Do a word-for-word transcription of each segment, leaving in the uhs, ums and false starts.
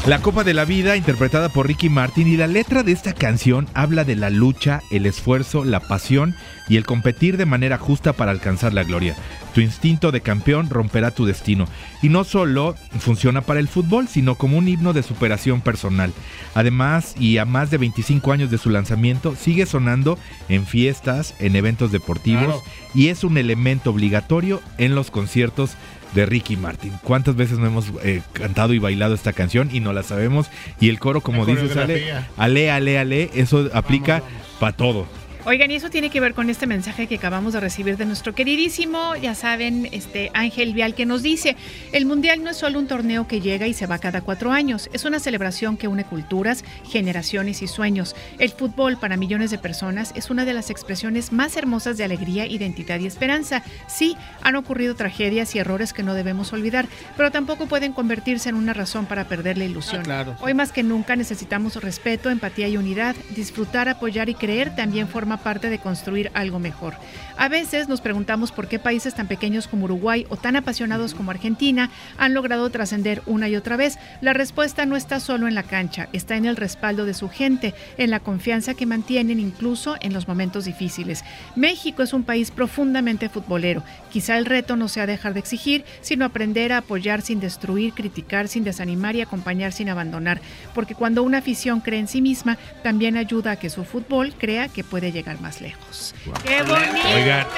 La Copa de la Vida, interpretada por Ricky Martin, y la letra de esta canción habla de la lucha, el esfuerzo, la pasión y el competir de manera justa para alcanzar la gloria. Tu instinto de campeón romperá tu destino. Y no solo funciona para el fútbol, sino como un himno de superación personal. Además, y a más de veinticinco años de su lanzamiento, sigue sonando en fiestas, en eventos deportivos, claro, y es un elemento obligatorio en los conciertos de Ricky Martin. ¿Cuántas veces no hemos eh, cantado y bailado esta canción y no la sabemos? Y el coro, como dices, Ale, ale, ale, ale, eso aplica para todo. Oigan, y eso tiene que ver con este mensaje que acabamos de recibir de nuestro queridísimo, ya saben, este Ángel Vial, que nos dice: el Mundial no es solo un torneo que llega y se va cada cuatro años, es una celebración que une culturas, generaciones y sueños. El fútbol para millones de personas es una de las expresiones más hermosas de alegría, identidad y esperanza. Sí, han ocurrido tragedias y errores que no debemos olvidar, pero tampoco pueden convertirse en una razón para perder la ilusión. Ah, claro. Hoy más que nunca necesitamos respeto, empatía y unidad. Disfrutar, apoyar y creer también forma parte de construir algo mejor. A veces nos preguntamos por qué países tan pequeños como Uruguay o tan apasionados como Argentina han logrado trascender una y otra vez. La respuesta no está solo en la cancha, está en el respaldo de su gente, en la confianza que mantienen incluso en los momentos difíciles. México es un país profundamente futbolero. Quizá el reto no sea dejar de exigir, sino aprender a apoyar sin destruir, criticar sin desanimar y acompañar sin abandonar, porque cuando una afición cree en sí misma, también ayuda a que su fútbol crea que puede llegar más lejos. Wow. ¡Qué bonito! Oigan,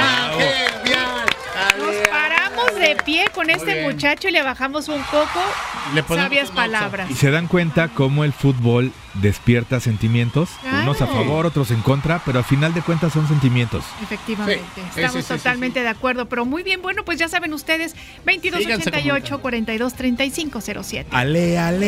nos paramos de pie con este muchacho y le bajamos un poco sabias palabras. Y se dan cuenta cómo el fútbol despierta sentimientos, claro, unos a favor, otros en contra, pero al final de cuentas son sentimientos. Efectivamente, sí, estamos sí, sí, totalmente sí, sí. de acuerdo, pero muy bien, bueno, pues ya saben ustedes, veintidós ochenta y ocho, cuarenta y dos, treinta y cinco cero siete. Ale, ale.